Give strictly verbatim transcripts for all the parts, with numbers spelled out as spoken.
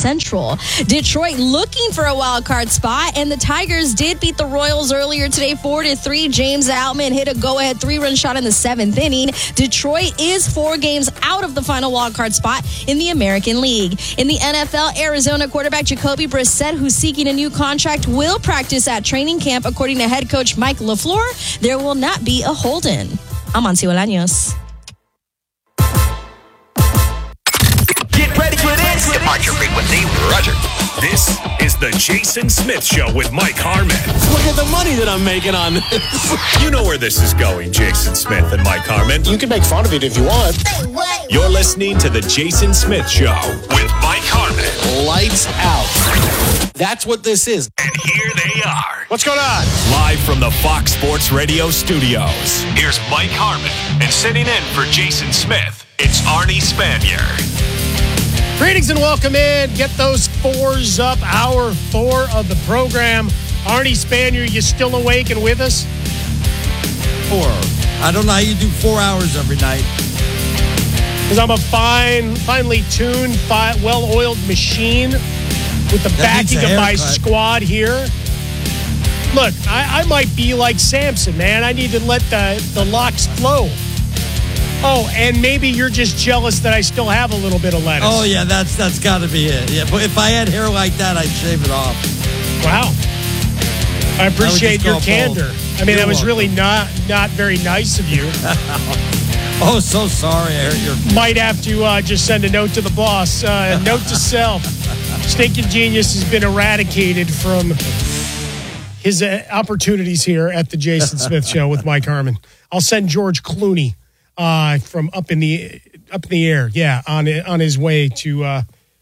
Central. Detroit looking for a wild card spot, and the Tigers did beat the Royals earlier today, four to three. James Outman hit a go-ahead three-run shot in the seventh inning. Detroit is four games out of the final wild card spot in the American League. In the N F L, Arizona quarterback Jacoby Brissett, who's seeking a new contract, will practice at training camp, according to head coach Mike LaFleur. There will not be a hold-in. I'm Amancio Bolaños. Get ready for this. Departure frequency, Roger. This is the Jason Smith Show with Mike Harmon. Look at the money that I'm making on this. You know where this is going, Jason Smith and Mike Harmon. You can make fun of it if you want. You're listening to the Jason Smith Show with Mike Harmon. Lights out. That's what this is. And here they are. What's going on? Live from the Fox Sports Radio studios. Here's Mike Harmon. And sitting in for Jason Smith, it's Arnie Spanier. Greetings and welcome in. Get those fours up. Hour four of the program. Arnie Spanier, you still awake and with us? Four. I don't know how you do four hours every night. Because I'm a fine, finely tuned, fine, well-oiled machine with the That backing needs a of my haircut. squad here. Look, I, I might be like Samson, man. I need to let the, the locks flow. Oh, and maybe you're just jealous that I still have a little bit of lettuce. Oh, yeah, that's that's got to be it. Yeah, but if I had hair like that, I'd shave it off. Wow. I appreciate just your go candor. bald. I mean, You're that was welcome. really not not very nice of you. Oh, so sorry. I heard your... Might have to uh, just send a note to the boss. Uh, note to self. Stinking Genius has been eradicated from his uh, opportunities here at the Jason Smith Show with Mike Harmon. I'll send George Clooney uh, from up in the up in the air, yeah, on on his way to uh,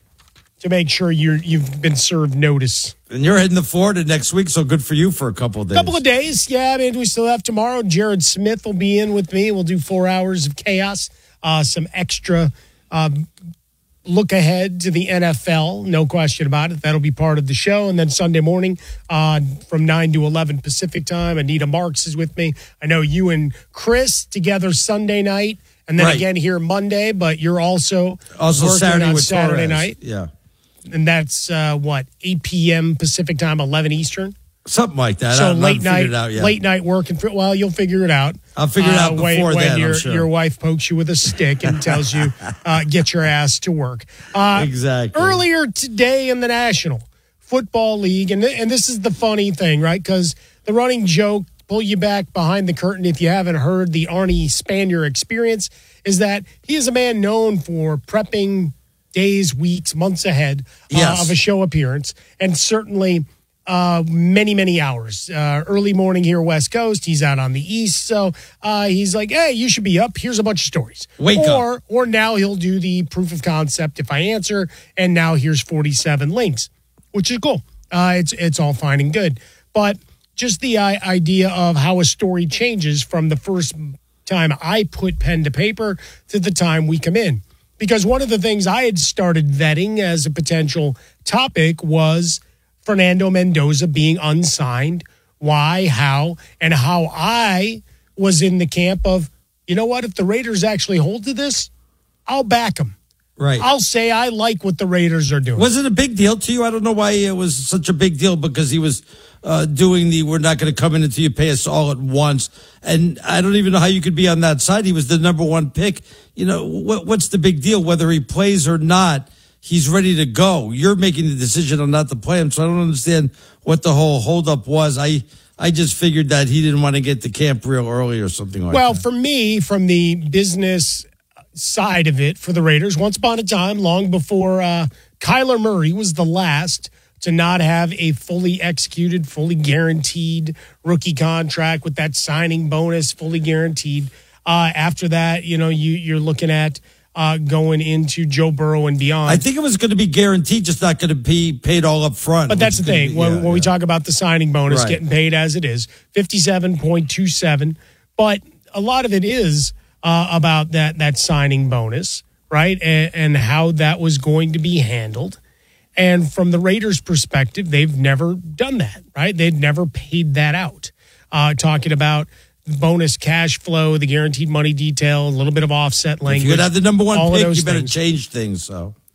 to make sure you're you've been served notice. And you're heading to Florida next week, so good for you for a couple of days. Couple of days, yeah. I mean, we still have tomorrow. Jared Smith will be in with me. We'll do four hours of chaos, uh, some extra um, look ahead to the N F L, no question about it. That'll be part of the show. And then Sunday morning uh, from nine to eleven Pacific time, Anita Marks is with me. I know you and Chris together Sunday night, and then Right. again here Monday, but you're also, Also working Saturday on with Saturday Torres. night. Yeah. And that's, uh, what, eight p.m. Pacific time, eleven Eastern? Something like that. So I, late I night, it out yet. late night working. For, well, you'll figure it out. I'll figure it out uh, when, before when then, your, I'm sure. your wife pokes you with a stick and tells you, uh, get your ass to work. Uh, Exactly. Earlier today in the National Football League, and, th- and this is the funny thing, right? Because the running joke, pull you back behind the curtain if you haven't heard the Arnie Spanier experience, is that he is a man known for prepping days, weeks, months ahead uh, Yes. of a show appearance, and certainly uh, many, many hours. Uh, early morning here, West Coast. He's out on the East, so uh, he's like, "Hey, you should be up. Here's a bunch of stories." Wake or, up. Or now he'll do the proof of concept if I answer, and now here's forty-seven links, which is cool. Uh, it's it's all fine and good, but just the uh, idea of how a story changes from the first time I put pen to paper to the time we come in. Because one of the things I had started vetting as a potential topic was Fernando Mendoza being unsigned, why, how, and how I was in the camp of, you know what, if the Raiders actually hold to this, I'll back them. Right. I'll say I like what the Raiders are doing. Was it a big deal to you? I don't know why it was such a big deal, because he was uh, doing the we're not going to come in until you pay us all at once. And I don't even know how you could be on that side. He was the number one pick. You know, what, what's the big deal? Whether he plays or not, he's ready to go. You're making the decision on not to play him. So I don't understand what the whole holdup was. I I just figured that he didn't want to get to camp real early or something like well, that. for me, from the business side of it for the Raiders, once upon a time, long before uh, Kyler Murray was the last to not have a fully executed, fully guaranteed rookie contract with that signing bonus, fully guaranteed. Uh, after that, you know, you, you're looking at uh, going into Joe Burrow and beyond. I think it was going to be guaranteed, just not going to be paid all up front. But that's the which is gonna thing. be- When, yeah, when yeah. we talk about the signing bonus Right. getting paid as it is, fifty-seven point two seven. But a lot of it is uh, about that that signing bonus, right? And, and how that was going to be handled. And from the Raiders' perspective, they've never done that, right? They've never paid that out. Uh, talking about bonus cash flow, the guaranteed money detail, a little bit of offset language. If you're going to have the number one all of pick, those you better things. change things. So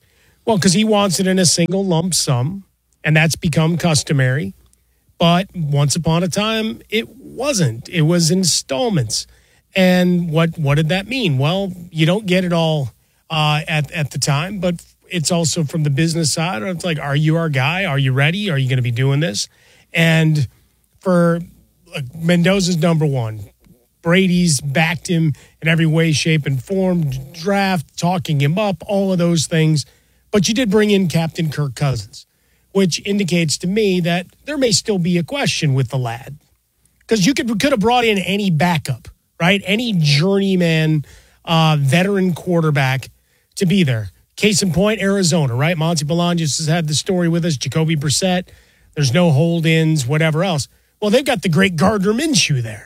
Well, because he wants it in a single lump sum, and that's become customary. But once upon a time, it wasn't. It was installments. And what what did that mean? Well, you don't get it all uh, at, at the time, but it's also from the business side. It's like, are you our guy? Are you ready? Are you going to be doing this? And for like, Mendoza's number one. Brady's backed him in every way, shape, and form, draft, talking him up, all of those things. But you did bring in Captain Kirk Cousins, which indicates to me that there may still be a question with the lad. Because you could could have brought in any backup, right? Any journeyman, uh, veteran quarterback to be there. Case in point, Arizona, right? Monty Belanger has had the story with us, Jacoby Brissett. There's no hold-ins, whatever else. Well, they've got the great Gardner Minshew there.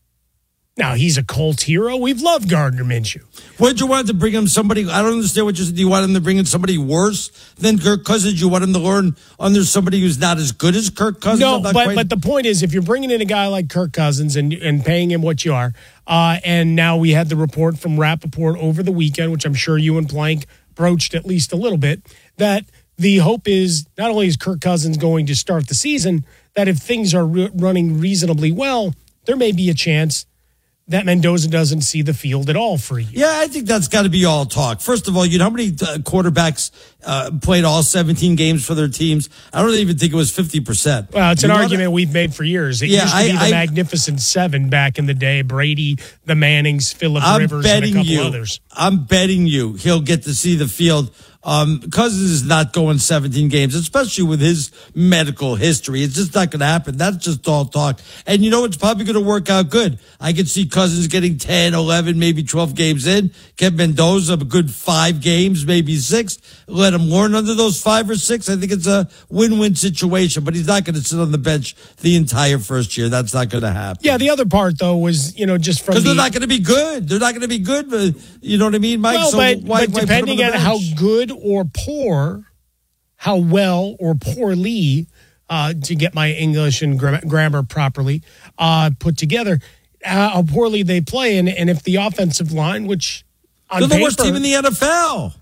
Now, he's a Colts hero. We've loved Gardner Minshew. Would you want to bring him somebody? I don't understand what you said. Do you want him to bring in somebody worse than Kirk Cousins? You want him to learn under somebody who's not as good as Kirk Cousins? No, but, quite... but the point is, if you're bringing in a guy like Kirk Cousins and, and paying him what you are, uh, and now we had the report from Rappaport over the weekend, which I'm sure you and Plank broached at least a little bit, that the hope is not only is Kirk Cousins going to start the season, that if things are re- running reasonably well, there may be a chance that Mendoza doesn't see the field at all for you. Yeah, I think that's got to be all talk. First of all, you know how many uh, quarterbacks uh, played all seventeen games for their teams? I don't even think it was fifty percent. Well, it's you an argument to, we've made for years. It yeah, used to I, be the I, Magnificent Seven back in the day. Brady, the Mannings, Phillip I'm Rivers, and a couple you, others. I'm betting you he'll get to see the field. Um, Cousins is not going seventeen games, especially with his medical history. It's just not going to happen. That's just all talk. And you know, it's probably going to work out good. I could see Cousins getting ten, eleven, maybe twelve games in. Get Mendoza a good five games, maybe six. Let him learn under those five or six. I think it's a win-win situation, but he's not going to sit on the bench the entire first year. That's not going to happen. Yeah, the other part, though, was, you know, just from Because the, they're not going to be good. They're not going to be good. But you know what I mean, Mike? Well, so but, why, but why depending put him on, on the how bench? good or poor, how well or poorly, uh, to get my English and gra- grammar properly uh, put together, uh, how poorly they play, and, and if the offensive line, which on they're the paper, worst team in the N F L.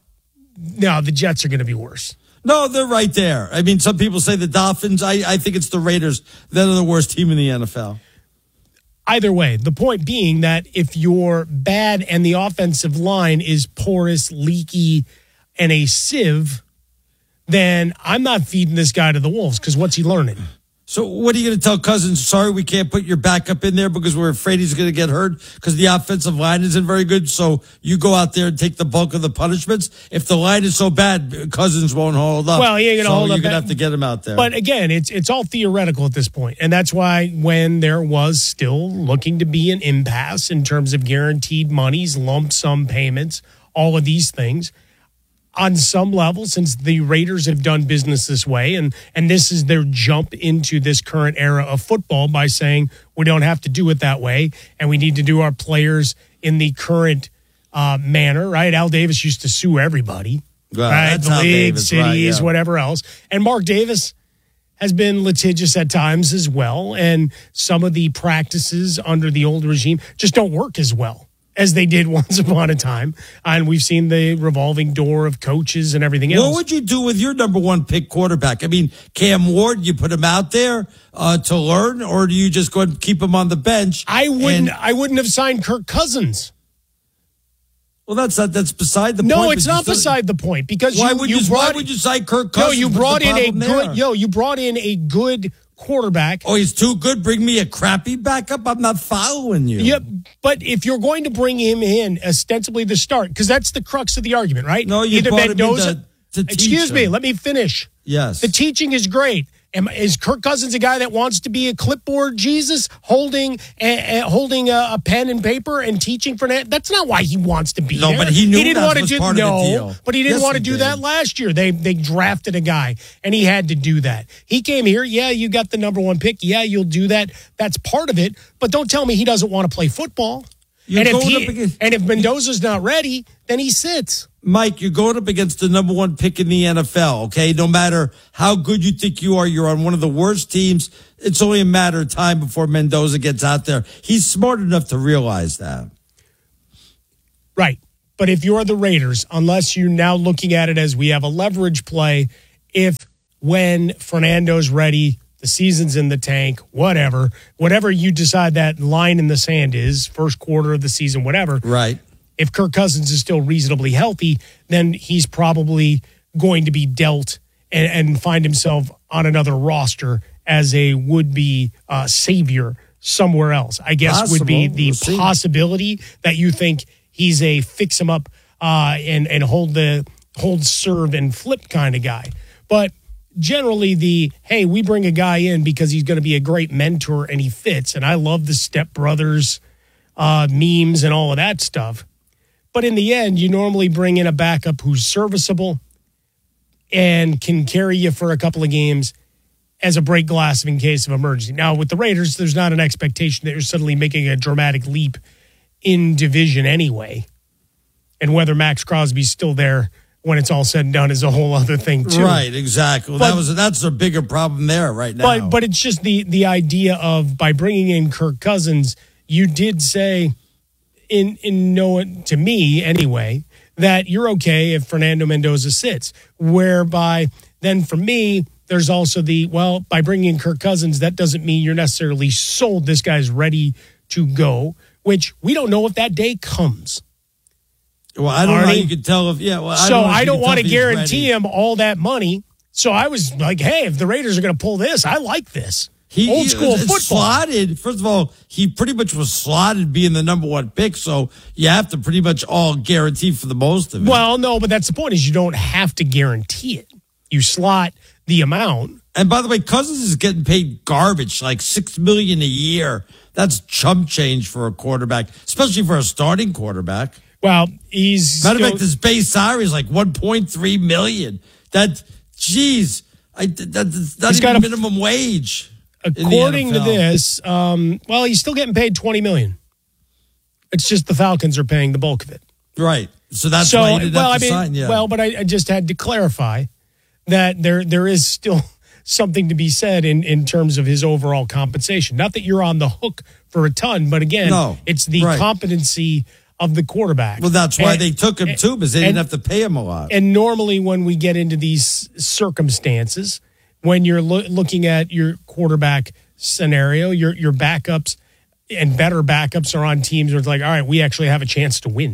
No, the Jets are going to be worse. No, they're right there. I mean, some people say the Dolphins. I, I think it's the Raiders that are the worst team in the N F L. Either way, the point being that if you're bad and the offensive line is porous, leaky, and a sieve, then I'm not feeding this guy to the wolves, because what's he learning? So what are you going to tell Cousins? Sorry, we can't put your backup in there because we're afraid he's going to get hurt because the offensive line isn't very good. So you go out there and take the bulk of the punishments. If the line is so bad, Cousins won't hold up. Well, he ain't going to so hold you're up. You're going to have to get him out there. But again, it's it's all theoretical at this point. And that's why when there was still looking to be an impasse in terms of guaranteed monies, lump sum payments, all of these things, on some level, since the Raiders have done business this way, and, and this is their jump into this current era of football by saying we don't have to do it that way, and we need to do our players in the current uh, manner, right? Al Davis used to sue everybody, well, right? That's the Al league, Davis, cities, right, yeah. whatever else. And Mark Davis has been litigious at times as well, and some of the practices under the old regime just don't work as well as they did once upon a time. And we've seen the revolving door of coaches and everything else. What would you do with your number one pick quarterback? I mean, Cam Ward, you put him out there uh, to learn, or do you just go and keep him on the bench? I wouldn't and, I wouldn't have signed Kirk Cousins. Well, that's not, that's beside the no, point. No, it's not still, beside the point, because why you, would you, you, brought why would you sign Kirk Cousins? No, you brought in a there? good yo, you brought in a good quarterback. Oh, he's too good. Bring me a crappy backup. I'm not following you. Yeah, but if you're going to bring him in ostensibly to start, because that's the crux of the argument, right? No, you Either brought Mendoza, him in to, to excuse teach me, him. let me finish. Yes, the teaching is great. Am, is Kirk Cousins a guy that wants to be a clipboard Jesus, holding a, a, holding a, a pen and paper and teaching for that? That's not why he wants to be no, there. but he knew he didn't that want to was do part no, of the deal. But he didn't yes, want to he do did. that last year. They they drafted a guy and he had to do that. He came here. Yeah, you got the number one pick. Yeah, you'll do that. That's part of it. But don't tell me he doesn't want to play football. You're and if going he, up against, and if Mendoza's not ready, then he sits. Mike, you're going up against the number one pick in the N F L, okay? No matter how good you think you are, you're on one of the worst teams. It's only a matter of time before Mendoza gets out there. He's smart enough to realize that. Right. But if you're the Raiders, unless you're now looking at it as we have a leverage play, if when Fernando's ready, the season's in the tank, whatever, whatever you decide that line in the sand is, first quarter of the season, whatever. Right. If Kirk Cousins is still reasonably healthy, then he's probably going to be dealt and, and find himself on another roster as a would-be uh, savior somewhere else. I guess Possible. would be the We'll possibility that you think he's a fix him up uh, and and hold the hold serve and flip kind of guy. But generally the, hey, we bring a guy in because he's going to be a great mentor and he fits. And I love the Step Brothers uh, memes and all of that stuff. But in the end, you normally bring in a backup who's serviceable and can carry you for a couple of games as a break glass in case of emergency. Now, with the Raiders, there's not an expectation that you're suddenly making a dramatic leap in division anyway. And whether Max Crosby's still there when it's all said and done is a whole other thing too. Right, exactly. Well, But- that was that's a bigger problem there right now. But but it's just the the idea of by bringing in Kirk Cousins, you did say in in no to me anyway that you're okay if Fernando Mendoza sits. Whereby then for me, there's also the well by bringing in Kirk Cousins, that doesn't mean you're necessarily sold. This guy's ready to go, which we don't know if that day comes. well, I don't know how Arnie? you can tell if yeah. Well, I So don't know if I you don't can tell want to if he's guarantee ready. him all that money. So I was like, hey, if the Raiders are going to pull this, I like this. He, Old he school was football. slotted. First of all, he pretty much was slotted being the number one pick, so you have to pretty much all guarantee for the most of it. Well, no, but that's the point is you don't have to guarantee it. You slot the amount. and by the way, Cousins is getting paid garbage, like six million a year. That's chump change for a quarterback, especially for a starting quarterback. Well, he's Matter of still- fact, his base salary is like one point three million. That, geez, I, that, that's not He's even got a- minimum wage. in the according to N F L. this, um, well, he's still getting paid twenty million. It's just the Falcons are paying the bulk of it. Right. So that's So, why he didn't well, I have to mean, sign. Yeah. well, but I, I just had to clarify that there there is still something to be said in, in terms of his overall compensation. Not that you're on the hook for a ton, but again, No, it's the right. competency of the quarterback. well, that's why And- they took him too, because they and- didn't have to pay him a lot. And normally, when we get into these circumstances, when you're lo- looking at your quarterback scenario, your your backups and better backups are on teams where it's like, all right, we actually have a chance to win.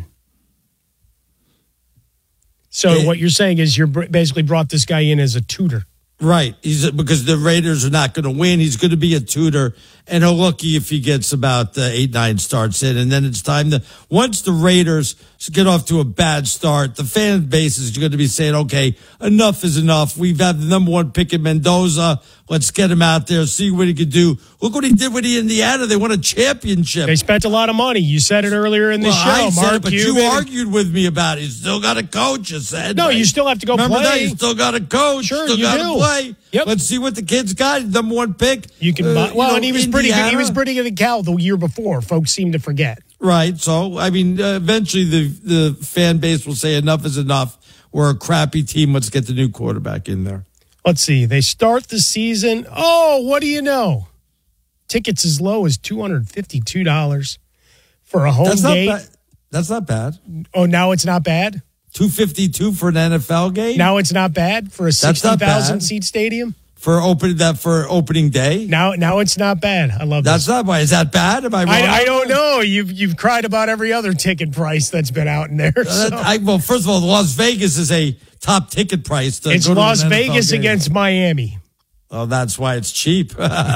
So Yeah. what you're saying is you're br- basically brought this guy in as a tutor. Right. He's because the Raiders are not going to win. He's going to be a tutor, and he'll lucky if he gets about uh, eight, nine starts in. And then it's time to, once the Raiders get off to a bad start, the fan base is going to be saying, okay, enough is enough. We've had the number one pick in Mendoza. Let's get him out there, see what he could do. Look what he did with Indiana. They won a championship. They spent a lot of money. You said it earlier in the Well, I show, said Mark it, but you Cuban. argued with me about it. You still got a coach, you said. No, right? you still have to go Remember play. that? You still got a coach. Sure, still you got do. to play. Yep. Let's see what the kid's got. Number one pick. You can Uh, buy, well, know, and he was pretty good. He Indiana. was pretty good at Cal the year before. Folks seem to forget. Right. So, I mean, uh, eventually the, the fan base will say enough is enough. We're a crappy team. Let's get the new quarterback in there. Let's see. They start the season. Oh, what do you know? Tickets as low as two hundred fifty-two dollars for a home That's not game. bad. That's not bad. Oh, now it's not bad? two fifty-two for an N F L game? Now it's not bad for a not sixty thousand bad. seat stadium? For open that for opening day? Now now it's not bad. I love That's this. not why. Is that bad? Am I wrong? I, I don't know. You've you've cried about every other ticket price that's been out in there. Uh, so. I, well, first of all, Las Vegas is a top ticket price. To It's go to Las an N F L Vegas game. against Miami. Oh, that's why it's cheap.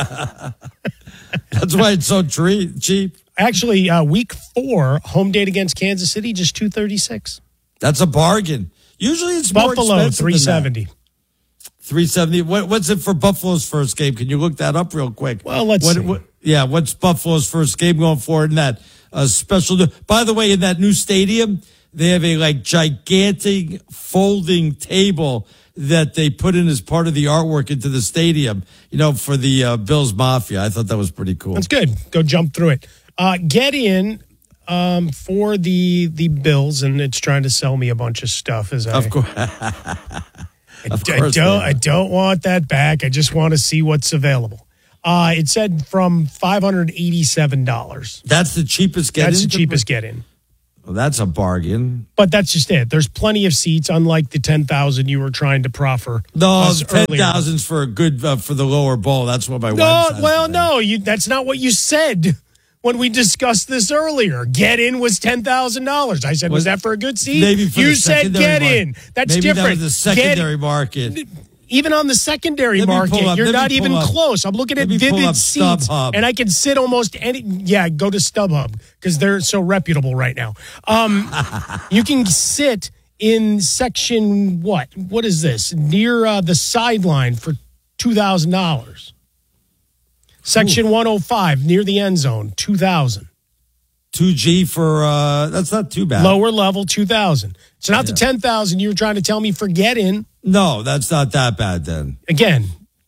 That's why it's so tre- cheap. Actually, uh, week four, home date against Kansas City, just two thirty-six. That's a bargain. Usually it's more Buffalo, expensive three seventy. three seventy. What, what's it for Buffalo's first game? Can you look that up real quick? Well, let's what, see. What, yeah, what's Buffalo's first game going for in that uh, special? By the way, in that new stadium, they have a like gigantic folding table that they put in as part of the artwork into the stadium, you know, for the uh, Bills Mafia. I thought that was pretty cool. That's good. Go jump through it. Uh, get in um, for the the Bills, and it's trying to sell me a bunch of stuff. As I, Of course. I, of I course they don't, are. I don't want that back. I just want to see what's available. Uh, it said from five hundred eighty-seven dollars. That's the cheapest get That's the into- cheapest get in. Well, that's a bargain. But that's just it. There's plenty of seats, unlike the ten thousand you were trying to proffer. No, us ten earlier. thousand's for a good uh, for the lower bowl. That's what my No, wife says. well, no, you, that's not what you said when we discussed this earlier. Get in was ten thousand dollars. I said, was, was that for a good seat? Maybe for you the said get market. in. That's maybe different. That was the secondary get, market. Even on the secondary Let me market, pull up- you're let me not pull even up- close. I'm looking at let me pull Vivid up Seats, StubHub. and I can sit almost any. Yeah, go to StubHub because they're so reputable right now. Um, you can sit in section what? What is this? Near uh, the sideline for two thousand dollars. Section one oh five near the end zone, two thousand. two G for, uh, that's not too bad. Lower level, two thousand. So not the ten thousand you were trying to tell me for get in. No, that's not that bad then. Again,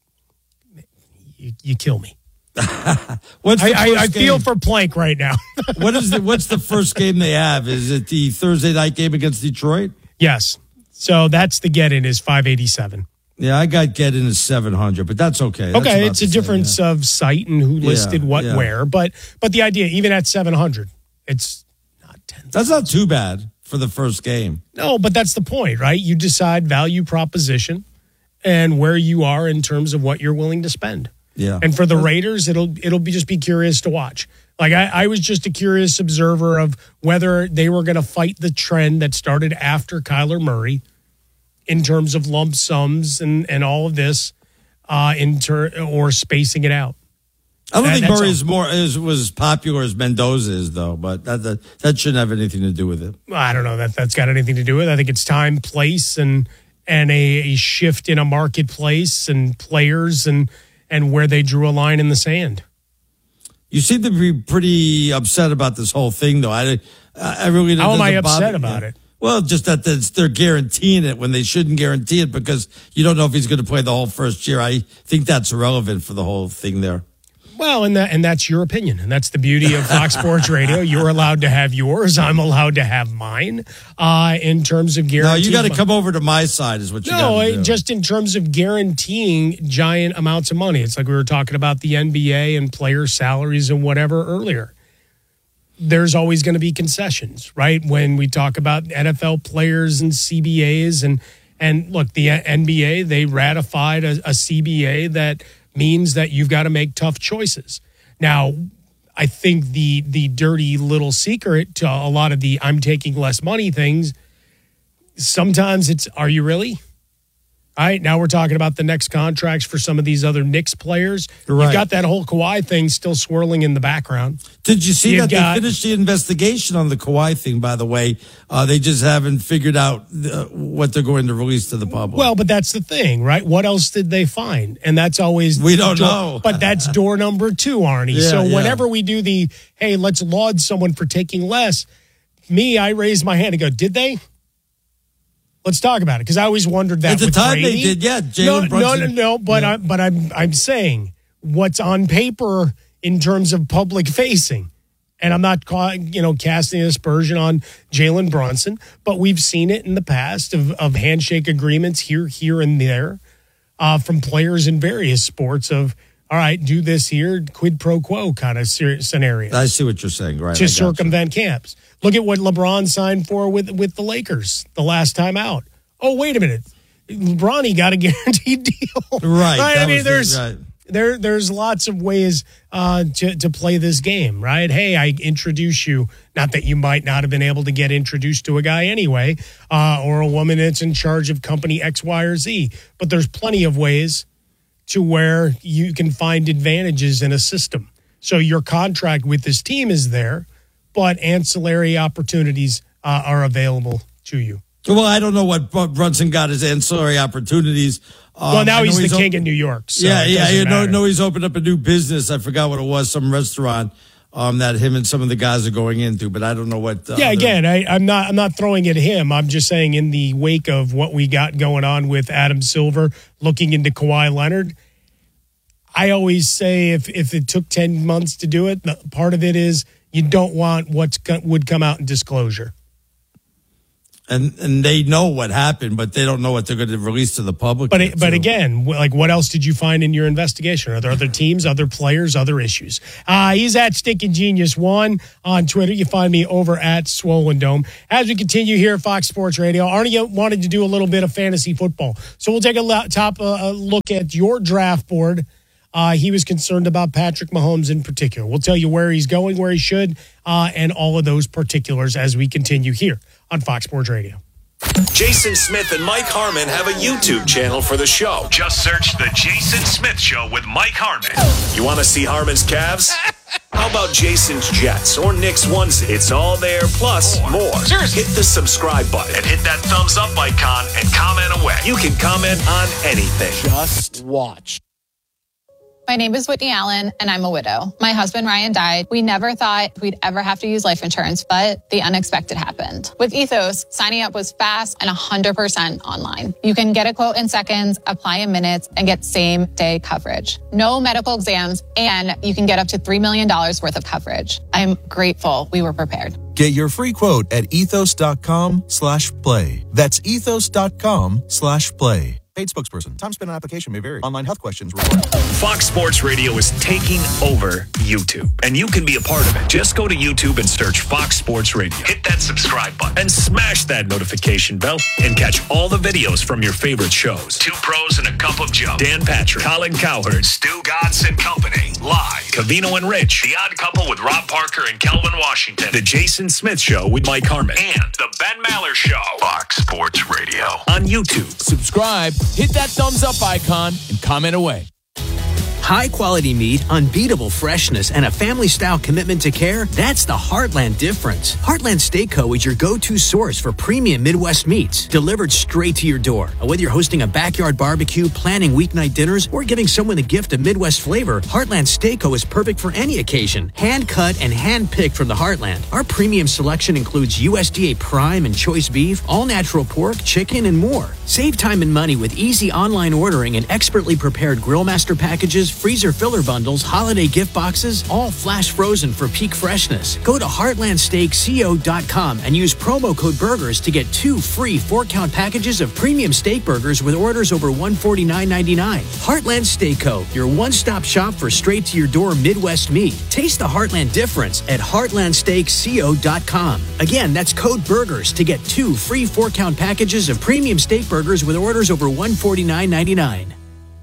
you, you kill me. What's the I, I, first I feel game? for Plank right now. What is the, what's the first game they have? Is it the Thursday night game against Detroit? Yes. So that's the get in is five eighty-seven. Yeah, I got get in as seven hundred, but that's okay. That's Okay, about it's the a same, difference yeah. of site and who listed what yeah. where, but but the idea, even at seven hundred, it's not ten. That's not too bad for the first game. No, but that's the point, right? You decide value proposition and where you are in terms of what you're willing to spend. Yeah. And for the Raiders, it'll it'll be just be curious to watch. Like I, I was just a curious observer of whether they were going to fight the trend that started after Kyler Murray in terms of lump sums and, and all of this, uh, in ter- or spacing it out. I don't That- think that's Murray all. is more is was as popular as Mendoza is, though. But that, that that shouldn't have anything to do with it. I don't know that that's got anything to do with it. I think it's time, place, and and a, a shift in a marketplace and players and and where they drew a line in the sand. You seem to be pretty upset about this whole thing, though. I I really How am I doesn't bother- upset about it? Well, just that that's- they're guaranteeing it when they shouldn't guarantee it because you don't know if he's going to play the whole first year. I think that's irrelevant for the whole thing there. Well, and that and that's your opinion, and that's the beauty of Fox Sports Radio. You're allowed to have yours. I'm allowed to have mine. Uh, in terms of No, guaranteeing, you got to come over to my side, is what you No, got to I- do. just in terms of guaranteeing giant amounts of money. It's like we were talking about the N B A and player salaries and whatever earlier. There's always going to be concessions, right? When we talk about N F L players and C B As and and look, the N B A, they ratified a, a C B A that means that you've got to make tough choices. Now, I think the the dirty little secret to a lot of the I'm taking less money things, sometimes it's, are you really? All right, now we're talking about the next contracts for some of these other Knicks players. Right. You've got that whole Kawhi thing still swirling in the background. Did you see You've that got- they finished the investigation on the Kawhi thing, by the way? Uh, they just haven't figured out uh, what they're going to release to the public. Well, but that's the thing, right? What else did they find? And that's always We don't door- know. But that's door number two, Arnie. Yeah, so yeah. whenever we do the, hey, let's laud someone for taking less, me, I raise my hand and go, did they? Let's talk about it, because I always wondered that. At the with time they Brady. did, yeah, No, Jalen no, no, Brunson- no. But I, but I'm I'm saying what's on paper in terms of public facing, and I'm not ca- you know casting an aspersion on Jalen Brunson, but we've seen it in the past of of handshake agreements here, here, and there, uh, from players in various sports. Of all right, do this here, quid pro quo kind of scenario I see what you're saying, right? I to got circumvent camps. Look at what LeBron signed for with with the Lakers the last time out. Oh, wait a minute. LeBron, he got a guaranteed deal. Right, I that mean, was the- there's right. there there's lots of ways uh, to to play this game, right? Hey, I introduce you. Not that you might not have been able to get introduced to a guy anyway, uh, or a woman that's in charge of company X, Y, or Z. But there's plenty of ways to where you can find advantages in a system. So your contract with this team is there, but ancillary opportunities uh, are available to you. Well, I don't know what Br- Brunson got as ancillary opportunities. Um, Well, now I know he's the king op- in New York. So yeah, it yeah. doesn't You know, matter. know he's opened up a new business. I forgot what it was, some restaurant um, that him and some of the guys are going into, but I don't know what. Uh, Yeah, other- again, I, I'm not. I'm not throwing at him. I'm just saying, in the wake of what we got going on with Adam Silver, looking into Kawhi Leonard, I always say if if it took ten months to do it, the, part of it is you don't want what would come out in disclosure. And and they know what happened, but they don't know what they're going to release to the public. But yet, but too. again, like what else did you find in your investigation? Are there other teams, other players, other issues? Uh, he's at Stinking Genius One on Twitter. You find me over at Swollen Dome. As we continue here at Fox Sports Radio, Arnie wanted to do a little bit of fantasy football, so we'll take a lo- top uh, look at your draft board. Uh, he was concerned about Patrick Mahomes in particular. We'll tell you where he's going, where he should, uh, and all of those particulars as we continue here on Fox Sports Radio. Jason Smith and Mike Harmon have a YouTube channel for the show. Just search The Jason Smith Show with Mike Harmon. You want to see Harmon's calves? How about Jason's Jets or Nick's onesie? It's all there, plus more. Seriously. Hit the subscribe button and hit that thumbs up icon and comment away. You can comment on anything. Just watch. My name is Whitney Allen, and I'm a widow. My husband, Ryan, died. We never thought we'd ever have to use life insurance, but the unexpected happened. With Ethos, signing up was fast and one hundred percent online. You can get a quote in seconds, apply in minutes, and get same-day coverage. No medical exams, and you can get up to three million dollars worth of coverage. I'm grateful we were prepared. Get your free quote at ethos.com slash play. That's ethos.com slash play. Paid spokesperson. Time spent on application may vary. Online health questions required. Fox Sports Radio is taking over YouTube, and you can be a part of it. Just go to YouTube and search Fox Sports Radio. Hit that subscribe button and smash that notification bell and catch all the videos from your favorite shows. Two Pros and a Cup of Joe. Dan Patrick, Colin Cowherd, Stu Godson and Company. Live. Cavino and Rich. The Odd Couple with Rob Parker and Kelvin Washington. The Jason Smith Show with Mike Harmon. And The Ben Maller Show. Fox Sports Radio. On YouTube. Subscribe, hit that thumbs up icon, and comment away. High-quality meat, unbeatable freshness, and a family-style commitment to care, that's the Heartland difference. Heartland Steak Co. is your go-to source for premium Midwest meats, delivered straight to your door. Whether you're hosting a backyard barbecue, planning weeknight dinners, or giving someone a gift of Midwest flavor, Heartland Steak Co. is perfect for any occasion. Hand-cut and hand-picked from the Heartland. Our premium selection includes U S D A Prime and Choice Beef, all-natural pork, chicken, and more. Save time and money with easy online ordering and expertly prepared Grillmaster packages, freezer filler bundles, holiday gift boxes, all flash frozen for peak freshness. Go to heartland steak co dot com and use promo code BURGERS to get two free four-count packages of premium steak burgers with orders over one hundred forty-nine ninety-nine. Heartland Steak Co., your one-stop shop for straight-to-your-door Midwest meat. Taste the Heartland difference at heartland steak co dot com. Again, that's code BURGERS to get two free four-count packages of premium steak burgers with orders over one hundred forty-nine ninety-nine.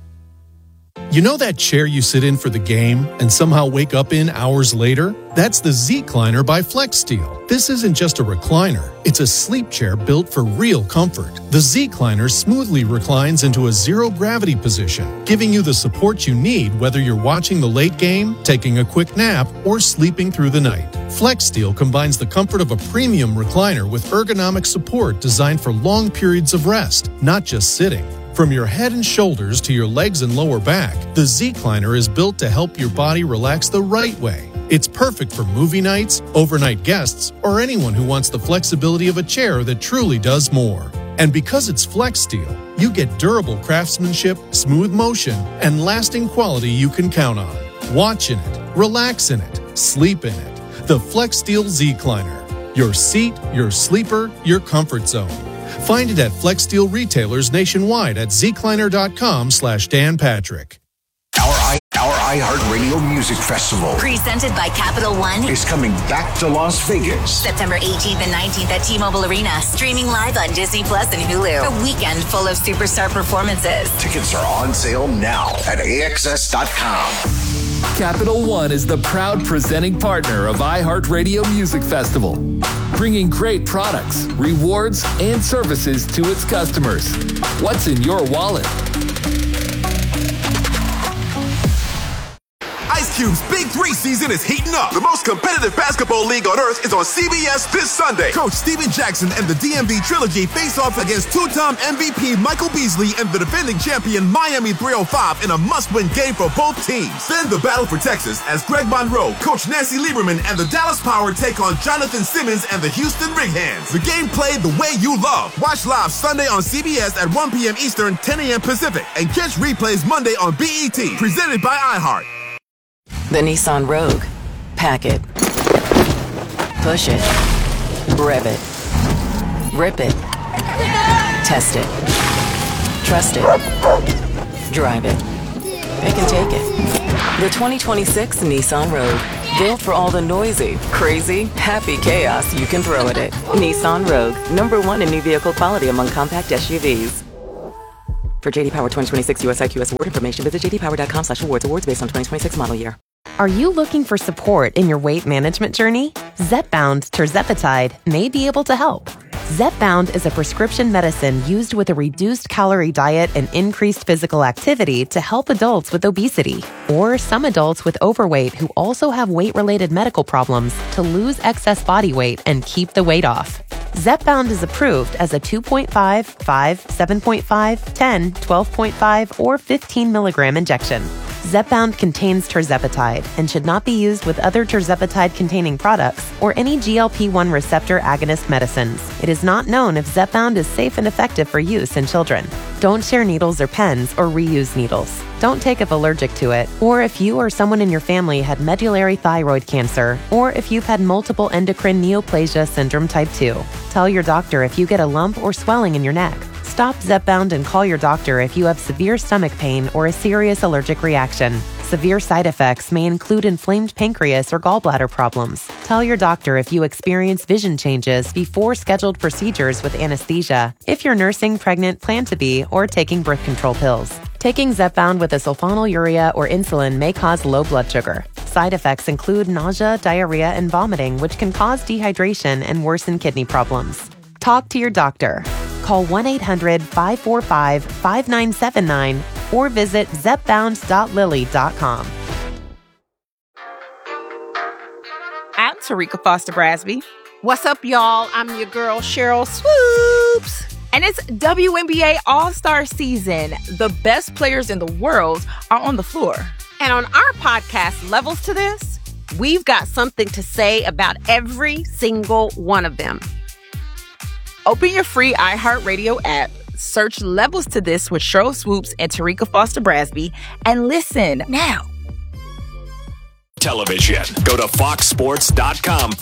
You know that chair you sit in for the game and somehow wake up in hours later? That's the Z-Cliner by FlexSteel. This isn't just a recliner. It's a sleep chair built for real comfort. The Z-Cliner smoothly reclines into a zero-gravity position, giving you the support you need whether you're watching the late game, taking a quick nap, or sleeping through the night. FlexSteel combines the comfort of a premium recliner with ergonomic support designed for long periods of rest, not just sitting. From your head and shoulders to your legs and lower back, the Z-Cliner is built to help your body relax the right way. It's perfect for movie nights, overnight guests, or anyone who wants the flexibility of a chair that truly does more. And because it's FlexSteel, you get durable craftsmanship, smooth motion, and lasting quality you can count on. Watch in it, relax in it, sleep in it. The FlexSteel Z-Cliner. Your seat, your sleeper, your comfort zone. Find it at FlexSteel retailers nationwide at zcliner.com slash Dan Patrick. Our, I, our iHeartRadio Music Festival, presented by Capital One, is coming back to Las Vegas. September eighteenth and nineteenth at T-Mobile Arena. Streaming live on Disney Plus and Hulu. A weekend full of superstar performances. Tickets are on sale now at A X S dot com. Capital One is the proud presenting partner of iHeartRadio Music Festival, bringing great products, rewards, and services to its customers. What's in your wallet? Ice Cube's Big Three season is heating up. The most competitive basketball league on earth is on C B S this Sunday. Coach Steven Jackson and the D M V Trilogy face off against two-time M V P Michael Beasley and the defending champion Miami three oh five in a must-win game for both teams. Then the battle for Texas as Greg Monroe, Coach Nancy Lieberman, and the Dallas Power take on Jonathan Simmons and the Houston Rig-Hands. The game played the way you love. Watch live Sunday on C B S at one p.m. Eastern, ten a.m. Pacific, and catch replays Monday on B E T. Presented by iHeart. The Nissan Rogue. Pack it. Push it. Rev it. Rip it. Test it. Trust it. Drive it. Pick and take it. The twenty twenty-six Nissan Rogue. Built for all the noisy, crazy, happy chaos you can throw at it. Nissan Rogue. Number one in new vehicle quality among compact S U Vs. For J D Power twenty twenty-six U S I Q S award information, visit j d power dot com slash awards. Awards based on twenty twenty-six model year. Are you looking for support in your weight management journey? Zepbound tirzepatide may be able to help. Zepbound is a prescription medicine used with a reduced calorie diet and increased physical activity to help adults with obesity or some adults with overweight who also have weight-related medical problems to lose excess body weight and keep the weight off. Zepbound is approved as a two point five, five, seven point five, ten, twelve point five, or fifteen milligram injection. Zepbound contains tirzepatide and should not be used with other tirzepatide-containing products or any G L P one receptor agonist medicines. It is not known if Zepbound is safe and effective for use in children. Don't share needles or pens or reuse needles. Don't take if allergic to it, or if you or someone in your family had medullary thyroid cancer, or if you've had multiple endocrine neoplasia syndrome type two. Tell your doctor if you get a lump or swelling in your neck. Stop Zepbound and call your doctor if you have severe stomach pain or a serious allergic reaction. Severe side effects may include inflamed pancreas or gallbladder problems. Tell your doctor if you experience vision changes before scheduled procedures with anesthesia, if you're nursing, pregnant, plan to be, or taking birth control pills. Taking Zepbound with a sulfonylurea or insulin may cause low blood sugar. Side effects include nausea, diarrhea, and vomiting, which can cause dehydration and worsen kidney problems. Talk to your doctor. Call one eight hundred, five four five, five nine seven nine or visit zepbound dot lilly dot com. I'm Tarika Foster Brasby. What's up, y'all? I'm your girl, Cheryl Swoops. And it's W N B A All-Star Season. The best players in the world are on the floor. And on our podcast, Levels to This, we've got something to say about every single one of them. Open your free iHeartRadio app, search Levels to This with Cheryl Swoops and Tarika Foster Brasby, and listen now. Television. Go to fox sports dot com.